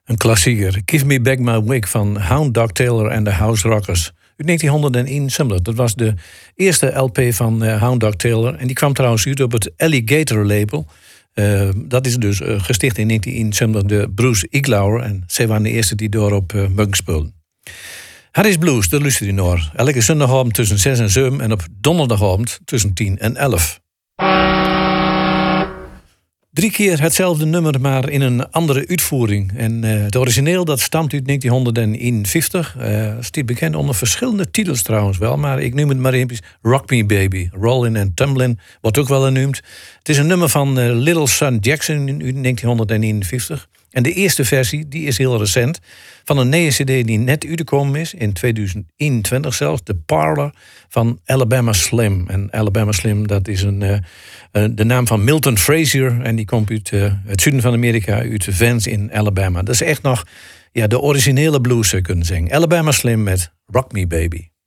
Een klassieker. Give Me Back My Wig van Hound Dog Taylor en de House Rockers. Uit 1971. Dat was de eerste LP van Hound Dog Taylor. En die kwam trouwens uit op het Alligator label. Dat is dus gesticht in 1971 door Bruce Iglauer. En zij waren de eerste die daarop mogen spelen. Harry's Blues, daar luister je naar. Elke zondagavond tussen 6 en 7 en op donderdagavond tussen 10 en 11. 3 keer hetzelfde nummer, maar in een andere uitvoering. En het origineel dat stamt uit 1951. Staat bekend onder verschillende titels trouwens wel. Maar ik noem het maar even Rock Me Baby. Rollin' and Tumblin' wordt ook wel genoemd. Het is een nummer van Little Son Jackson uit 1951. En de eerste versie, die is heel recent. Van een nieuwe cd die net uitgekomen is, in 2021 zelfs. De Parlor van Alabama Slim. En Alabama Slim, dat is de naam van Milton Frazier. En die komt uit het zuiden van Amerika, uit Vance in Alabama. Dat is echt nog de originele blues, kunnen zeggen. Alabama Slim met Rock Me Baby.